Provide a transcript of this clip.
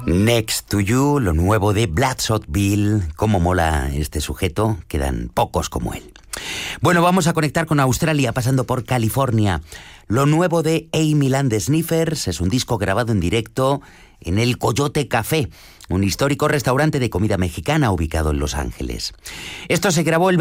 Next to You, lo nuevo de Bloodshot Bill. Cómo mola este sujeto, quedan pocos como él. Bueno, vamos a conectar con Australia pasando por California. Lo nuevo de Amy Land Sniffers es un disco grabado en directo en el Coyote Café, un histórico restaurante de comida mexicana ubicado en Los Ángeles. Esto se grabó el